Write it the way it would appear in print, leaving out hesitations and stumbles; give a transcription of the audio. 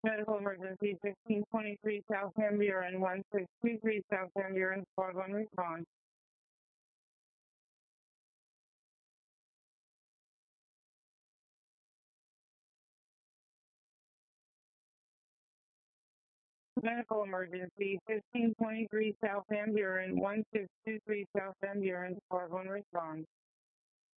Medical emergency 1623 South Van Buren, 1623 South Van Buren, squad 1 respond. Medical emergency 1523 South Van Buren, 1623 South Van Buren, squad 1 respond.